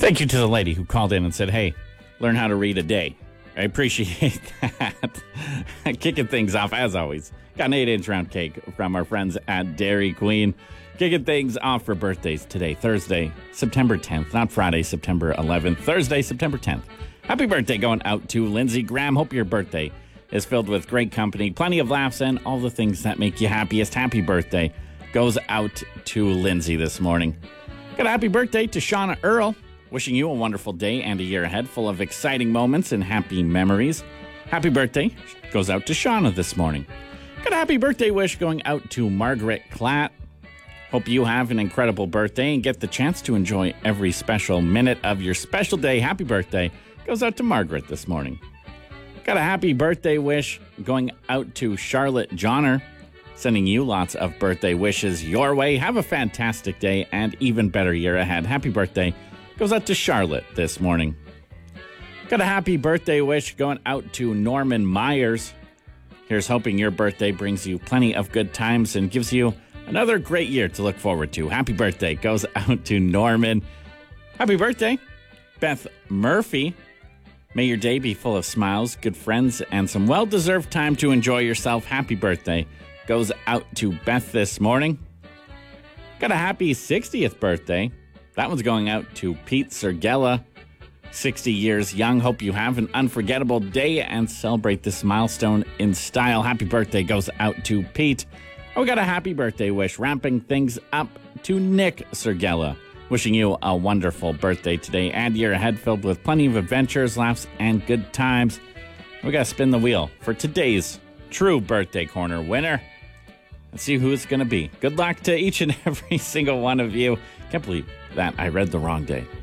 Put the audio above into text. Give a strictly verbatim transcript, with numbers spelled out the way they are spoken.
Thank you to the lady who called in and said, hey, learn how to read a day. I appreciate that. Kicking things off, as always. Got an eight-inch round cake from our friends at Dairy Queen. Kicking things off for birthdays today, Thursday, September tenth. Not Friday, September eleventh. Thursday, September tenth. Happy birthday going out to Lindsey Graham. Hope your birthday is filled with great company, plenty of laughs, and all the things that make you happiest. Happy birthday goes out to Lindsey this morning. Got a happy birthday to Shauna Earl. Wishing you a wonderful day and a year ahead full of exciting moments and happy memories. Happy birthday goes out to Shauna this morning. Got a happy birthday wish going out to Margaret Klatt. Hope you have an incredible birthday and get the chance to enjoy every special minute of your special day. Happy birthday goes out to Margaret this morning. Got a happy birthday wish going out to Charlotte Johnner. Sending you lots of birthday wishes your way. Have a fantastic day and even better year ahead. Happy birthday goes out to Charlotte this morning. Got a happy birthday wish going out to Norman Myers. Here's hoping your birthday brings you plenty of good times and gives you another great year to look forward to. Happy birthday goes out to Norman. Happy birthday, Beth Murphy. May your day be full of smiles, good friends, and some well-deserved time to enjoy yourself. Happy birthday goes out to Beth this morning. Got a happy sixtieth birthday. That one's going out to Pete Sergella, sixty years young. Hope you have an unforgettable day and celebrate this milestone in style. Happy birthday goes out to Pete. Oh, we got a happy birthday wish, ramping things up to Nick Sergella. Wishing you a wonderful birthday today and year ahead filled with plenty of adventures, laughs, and good times. We got to spin the wheel for today's true birthday corner winner. Let's see who it's going to be. Good luck to each and every single one of you. Can't believe that I read the wrong day.